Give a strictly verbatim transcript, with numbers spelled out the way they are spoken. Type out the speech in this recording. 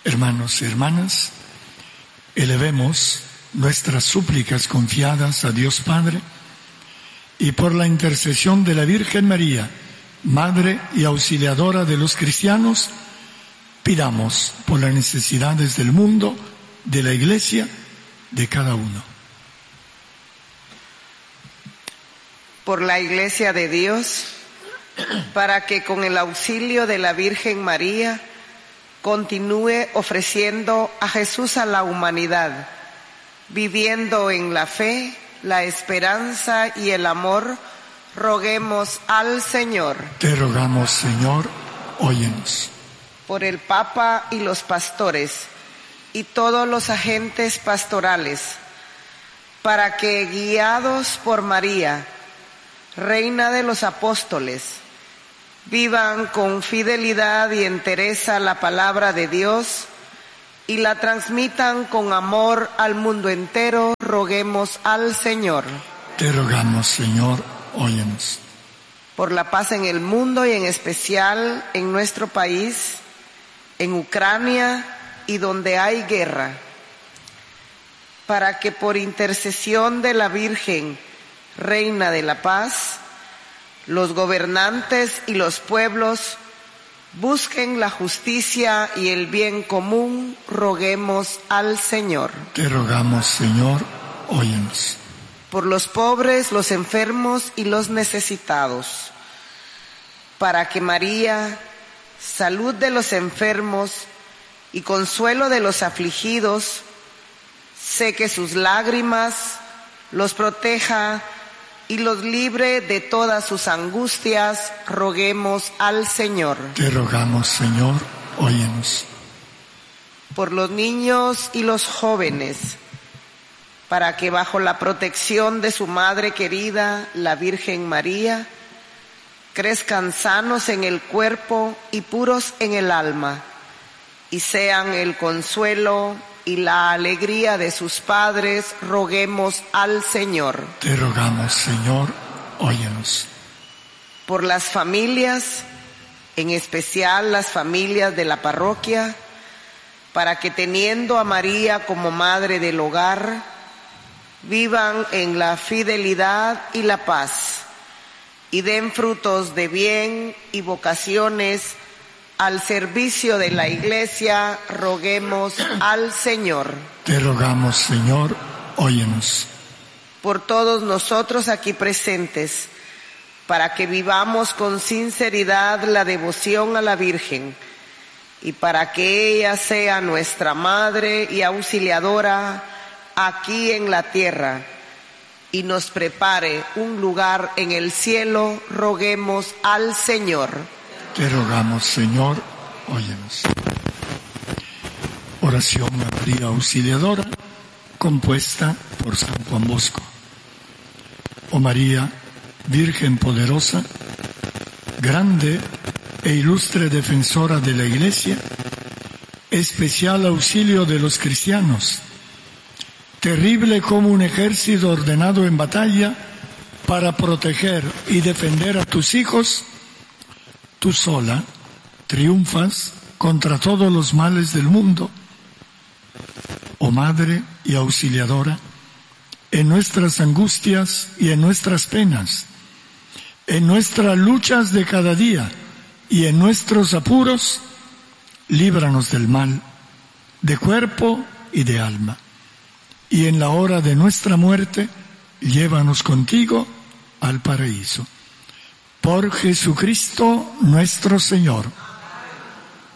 Hermanos y hermanas, elevemos nuestras súplicas confiadas a Dios Padre y por la intercesión de la Virgen María, Madre y Auxiliadora de los cristianos, pidamos por las necesidades del mundo, de la Iglesia, de cada uno. Por la Iglesia de Dios, para que con el auxilio de la Virgen María continúe ofreciendo a Jesús a la humanidad, viviendo en la fe, la esperanza y el amor, roguemos al Señor. Te rogamos, Señor, óyenos. Por el Papa y los pastores y todos los agentes pastorales, para que, guiados por María, Reina de los Apóstoles, vivan con fidelidad y entereza la palabra de Dios y la transmitan con amor al mundo entero, roguemos al Señor. Te rogamos, Señor, óyenos. Por la paz en el mundo y en especial en nuestro país, en Ucrania y donde hay guerra, para que por intercesión de la Virgen, Reina de la Paz, los gobernantes y los pueblos busquen la justicia y el bien común, roguemos al Señor. Te rogamos, Señor, óyenos. Por los pobres, los enfermos y los necesitados, para que María, salud de los enfermos y consuelo de los afligidos, seque sus lágrimas, los proteja y los libre de todas sus angustias, roguemos al Señor. Te rogamos, Señor, óyenos. Por los niños y los jóvenes, para que bajo la protección de su Madre querida, la Virgen María, crezcan sanos en el cuerpo y puros en el alma, y sean el consuelo y la alegría de sus padres, roguemos al Señor. Te rogamos, Señor, óyenos. Por las familias, en especial las familias de la parroquia, para que teniendo a María como madre del hogar, vivan en la fidelidad y la paz, y den frutos de bien y vocaciones al servicio de la Iglesia, roguemos al Señor. Te rogamos, Señor, óyenos. Por todos nosotros aquí presentes, para que vivamos con sinceridad la devoción a la Virgen, y para que ella sea nuestra Madre y Auxiliadora aquí en la tierra, y nos prepare un lugar en el cielo, roguemos al Señor. Te rogamos, Señor, óyenos. Oración a María Auxiliadora, compuesta por San Juan Bosco. Oh María, Virgen poderosa, grande e ilustre defensora de la Iglesia, especial auxilio de los cristianos, terrible como un ejército ordenado en batalla para proteger y defender a tus hijos, tú sola triunfas contra todos los males del mundo. Oh Madre y Auxiliadora, en nuestras angustias y en nuestras penas, en nuestras luchas de cada día y en nuestros apuros, líbranos del mal, de cuerpo y de alma. Y en la hora de nuestra muerte, llévanos contigo al paraíso. Por Jesucristo nuestro Señor.